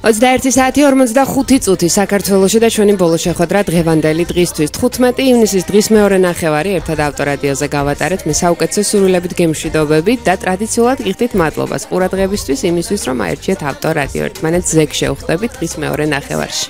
21 საათი 45 წუთი საქართველოში და ჩვენი ბოლო შეხვედრა დღევანდელი დღისთვის 15 ივნისის დღის მეორე ნახევარი ერთად ავტორადიოზე გავატარეთ მე საუკეთესო სურვილებით გემშვიდობებით და ტრადიციულად გიხდით მადლობას ყურადღებისთვის იმისთვის რომ აერჩიეთ ავტორადიო ერთმანეთს ზეგ შევხვდებით დღის მეორე ნახევარში